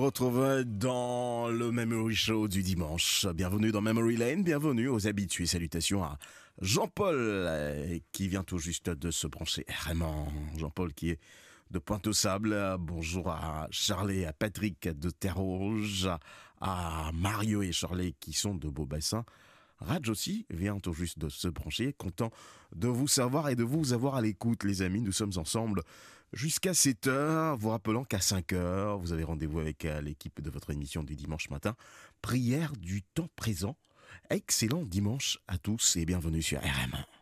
Retrouve dans le Memory Show du dimanche. Bienvenue dans Memory Lane, bienvenue aux habitués. Salutations à Jean-Paul qui vient tout juste de se brancher. Vraiment, Jean-Paul qui est de Pointe-aux-Sables. Bonjour à Charlie, à Patrick de Terre-Rouge, à Mario et Charlie qui sont de Beaubassin. Raj aussi vient tout juste de se brancher, content de vous savoir et de vous avoir à l'écoute, les amis. Nous sommes ensemble jusqu'à 7h, vous rappelant qu'à 5h, vous avez rendez-vous avec l'équipe de votre émission du dimanche matin. Prière du temps présent. Excellent dimanche à tous et bienvenue sur RM1.